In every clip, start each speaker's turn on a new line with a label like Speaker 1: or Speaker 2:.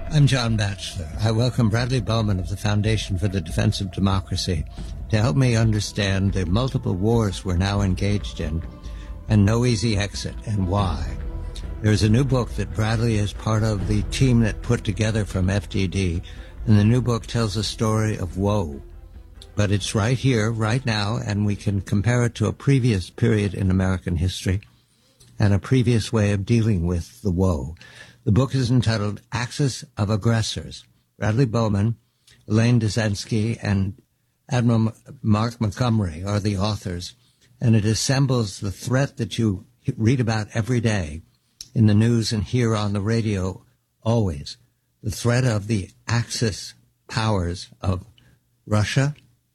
Speaker 1: I'm John Batchelor. I welcome Bradley Bowman of the Foundation for the Defense of Democracy to help me understand the multiple wars we're now engaged in and no easy exit and why. There's a new book that Bradley is part of the team that put together from FDD, and the new book tells a story of woe. But it's right here, right now, and we can compare it to a previous period in American history and a previous way of dealing with the woe. The book is entitled Axis of Aggressors. Bradley Bowman, Elaine Dzenski, and Admiral Mark Montgomery are the authors, and it assembles the threat that you read about every day in the news and hear on the radio always, the threat of the Axis powers of Russia,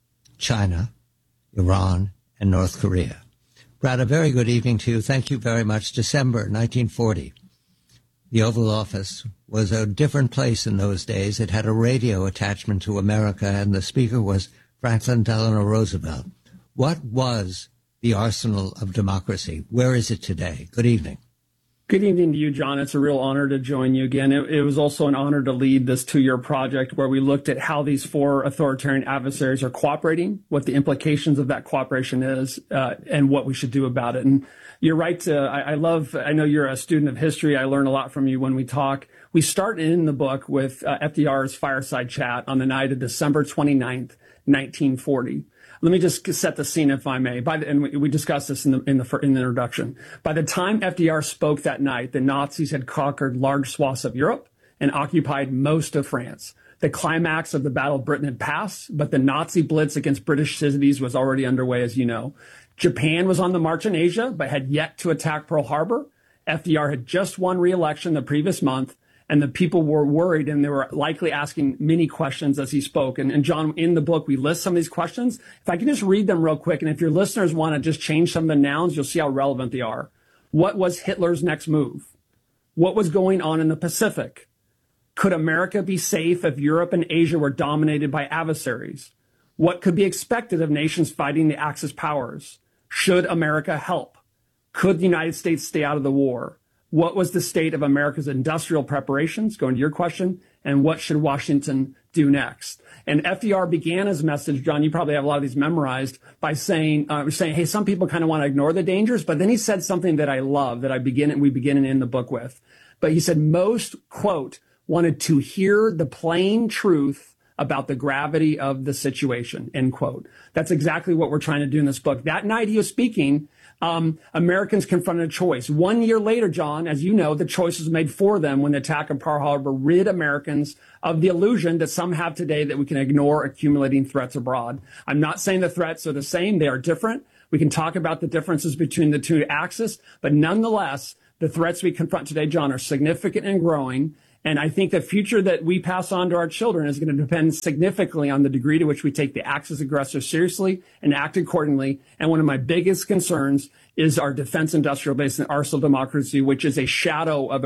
Speaker 1: China, Iran, and North Korea. Brad, a very good evening to you. Thank you very much. December 1940. The Oval Office was a different place in those days. It had a radio attachment to America, and the speaker was Franklin Delano Roosevelt. What was the arsenal of democracy? Where is it today? Good evening.
Speaker 2: Good evening to you, John. It's a real honor to join you again. It was also an honor to lead this 2-year project where we looked at how these 4 authoritarian adversaries are cooperating, what the implications of that cooperation is, and what we should do about it. And you're right. I know you're a student of history. I learn a lot from you when we talk. We start in the book with FDR's fireside chat on the night of December 29th, 1940. Let me just set the scene, if I may. And we discussed this in the introduction. By the time FDR spoke that night, the Nazis had conquered large swaths of Europe and occupied most of France. The climax of the Battle of Britain had passed, but the Nazi blitz against British cities was already underway, as you know. Japan was on the march in Asia, but had yet to attack Pearl Harbor. FDR had just won re-election the previous month, and the people were worried, and they were likely asking many questions as he spoke. And John, in the book, we list some of these questions. If I can just read them real quick, and if your listeners want to just change some of the nouns, you'll see how relevant they are. What was Hitler's next move? What was going on in the Pacific? Could America be safe if Europe and Asia were dominated by adversaries? What could be expected of nations fighting the Axis powers? Should America help? Could the United States stay out of the war? What was the state of America's industrial preparations, going to your question, and what should Washington do next? And FDR began his message, John, you probably have a lot of these memorized, by saying, hey, some people kind of want to ignore the dangers, but then he said something that I love, that we begin in the book with. But he said most, quote, wanted to hear the plain truth about the gravity of the situation, end quote. That's exactly what we're trying to do in this book. That night he was speaking, Americans confronted a choice. 1 year later, John, as you know, the choice was made for them when the attack of Pearl Harbor rid Americans of the illusion that some have today that we can ignore accumulating threats abroad. I'm not saying the threats are the same. They are different. We can talk about the differences between the two axes, but nonetheless, the threats we confront today, John, are significant and growing. And I think the future that we pass on to our children is going to depend significantly on the degree to which we take the Axis aggressors seriously and act accordingly. And one of my biggest concerns is our defense industrial base and arsenal democracy, which is a shadow of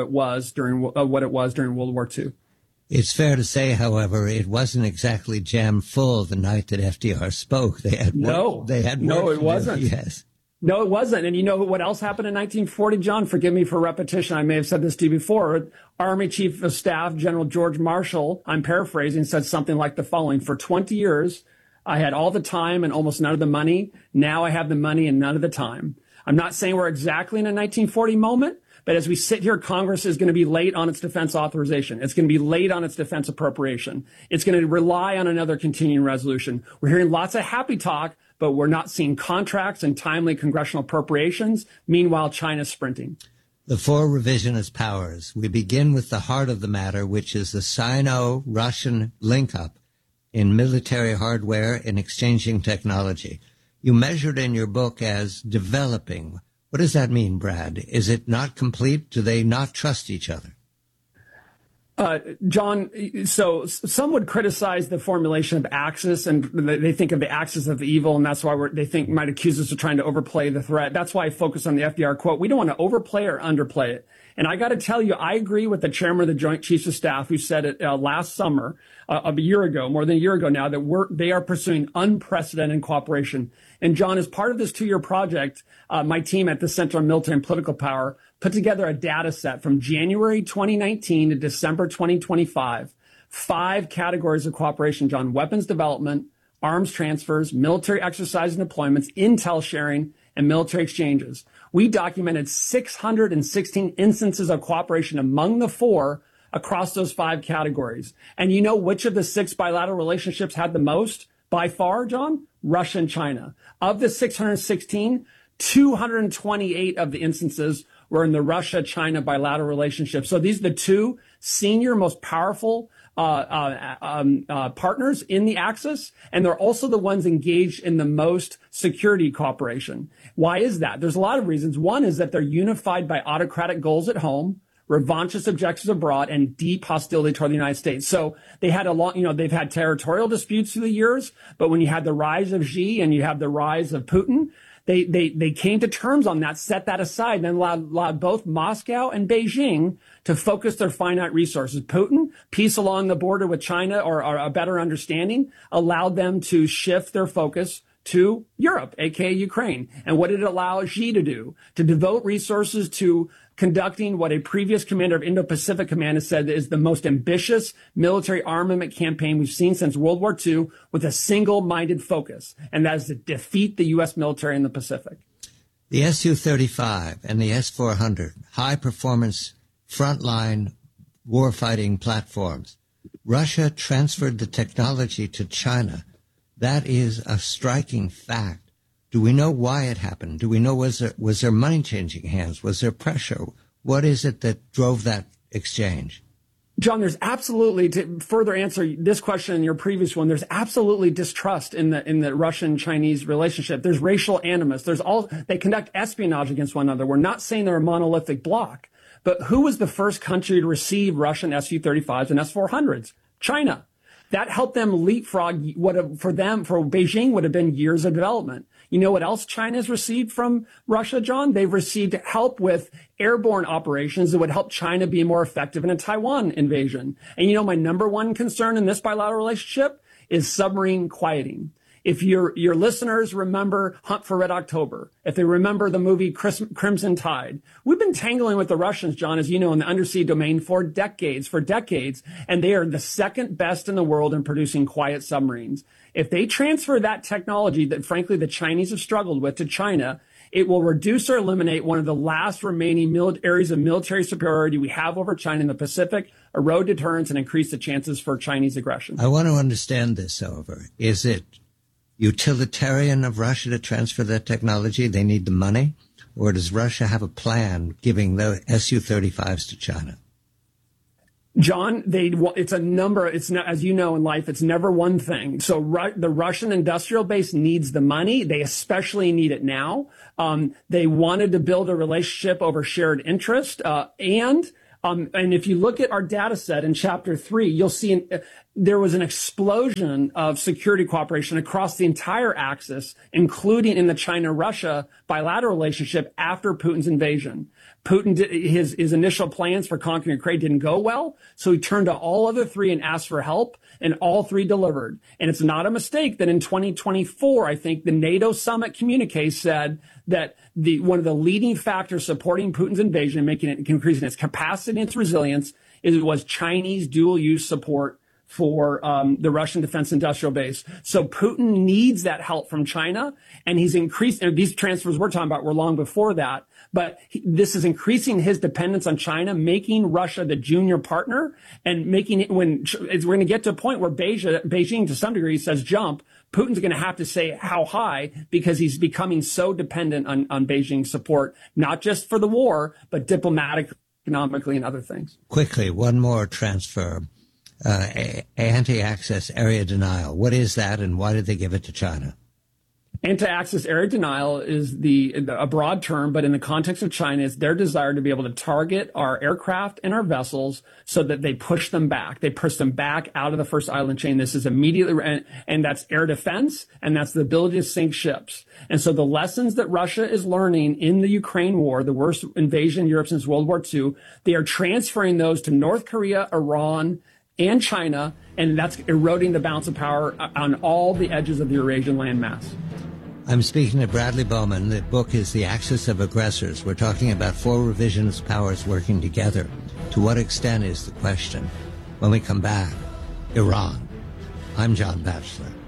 Speaker 2: what it was during World War II.
Speaker 1: It's fair to say, however, it wasn't exactly jam full the night that FDR spoke.
Speaker 2: No, it wasn't.
Speaker 1: Yes.
Speaker 2: No, it wasn't. And you know what else happened in 1940, John? Forgive me for repetition. I may have said this to you before. Army Chief of Staff General George Marshall, I'm paraphrasing, said something like the following. For 20 years, I had all the time and almost none of the money. Now I have the money and none of the time. I'm not saying we're exactly in a 1940 moment, but as we sit here, Congress is going to be late on its defense authorization. It's going to be late on its defense appropriation. It's going to rely on another continuing resolution. We're hearing lots of happy talk, but we're not seeing contracts and timely congressional appropriations. Meanwhile, China's sprinting.
Speaker 1: The 4 revisionist powers. We begin with the heart of the matter, which is the Sino-Russian link-up in military hardware and exchanging technology. You measured in your book as developing. What does that mean, Brad? Is it not complete? Do they not trust each other?
Speaker 2: John, so some would criticize the formulation of Axis, and they think of the axis of evil, and that's why they think might accuse us of trying to overplay the threat. That's why I focus on the FDR quote. We don't want to overplay or underplay it. And I got to tell you, I agree with the chairman of the Joint Chiefs of Staff who said it last summer, of a year ago, more than a year ago now, that they are pursuing unprecedented cooperation. And John, as part of this 2-year project, my team at the Center on Military and Political Power put together a data set from January 2019 to December 2025. 5 categories of cooperation, John: weapons development, arms transfers, military exercise and deployments, intel sharing, and military exchanges. We documented 616 instances of cooperation among the 4 across those 5 categories. And you know which of the 6 bilateral relationships had the most? By far, John? Russia and China. Of the 616, 228 of the instances were in the Russia-China bilateral relationship. So these are the 2 senior, most powerful partners in the Axis, and they're also the ones engaged in the most security cooperation. Why is that? There's a lot of reasons. One is that they're unified by autocratic goals at home, revanchist objectives abroad, and deep hostility toward the United States. So they had they've had territorial disputes through the years, but when you had the rise of Xi and you have the rise of Putin, they came to terms on that, set that aside, and then allowed both Moscow and Beijing to focus their finite resources. Putin, peace along the border with China, or a better understanding, allowed them to shift their focus to Europe, aka Ukraine. And what did it allow Xi to do? To devote resources to conducting what a previous commander of Indo-Pacific Command has said is the most ambitious military armament campaign we've seen since World War II, with a single-minded focus, and that is to defeat the U.S. military in the Pacific.
Speaker 1: The Su-35 and the S-400, high-performance frontline warfighting platforms. Russia transferred the technology to China. That is a striking fact. Do we know why it happened? Do we know, was there money changing hands? Was there pressure? What is it that drove that exchange?
Speaker 2: John, there's absolutely, to further answer this question and your previous one, there's absolutely distrust in the Russian-Chinese relationship. There's racial animus. They conduct espionage against one another. We're not saying they're a monolithic bloc, but who was the first country to receive Russian Su-35s and S-400s? China. That helped them leapfrog for Beijing would have been years of development. You know what else China has received from Russia, John? They've received help with airborne operations that would help China be more effective in a Taiwan invasion. And you know, my number one concern in this bilateral relationship is submarine quieting. If your listeners remember Hunt for Red October, if they remember the movie Crimson Tide, we've been tangling with the Russians, John, as you know, in the undersea domain for decades, and they are the second best in the world in producing quiet submarines. If they transfer that technology that, frankly, the Chinese have struggled with to China, it will reduce or eliminate one of the last remaining areas of military superiority we have over China in the Pacific, erode deterrence, and increase the chances for Chinese aggression.
Speaker 1: I want to understand this, however. Is it utilitarian of Russia to transfer that technology? They need the money? Or does Russia have a plan giving the Su-35s to China?
Speaker 2: John, it's a number. It's not, as you know in life, it's never one thing. So the Russian industrial base needs the money. They especially need it now. They wanted to build a relationship over shared interest. And if you look at our data set in Chapter 3, you'll see there was an explosion of security cooperation across the entire axis, including in the China-Russia bilateral relationship after Putin's invasion. His initial plans for conquering Ukraine didn't go well, so he turned to all other 3 and asked for help, and all 3 delivered. And it's not a mistake that in 2024, I think the NATO summit communique said that one of the leading factors supporting Putin's invasion and increasing its capacity and its resilience was Chinese dual-use support for the Russian defense industrial base. So Putin needs that help from China, and he's increased. These transfers we're talking about were long before that, but this is increasing his dependence on China, making Russia the junior partner, and making it we're going to get to a point where Beijing to some degree says jump. Putin's going to have to say how high, because he's becoming so dependent on Beijing's support, not just for the war, but diplomatically, economically, and other things.
Speaker 1: Quickly, one more transfer. Anti-access area denial. What is that, and why did they give it to China?
Speaker 2: Anti-access area denial is a broad term, but in the context of China, it's their desire to be able to target our aircraft and our vessels so that they push them back. They push them back out of the first island chain. This is immediately, and that's air defense, and that's the ability to sink ships. And so the lessons that Russia is learning in the Ukraine war, the worst invasion in Europe since World War II, they are transferring those to North Korea, Iran, and China, and that's eroding the balance of power on all the edges of the Eurasian landmass.
Speaker 1: I'm speaking to Bradley Bowman. The book is The Axis of Aggressors. We're talking about four revisionist powers working together. To what extent is the question? When we come back, Iran. I'm John Batchelor.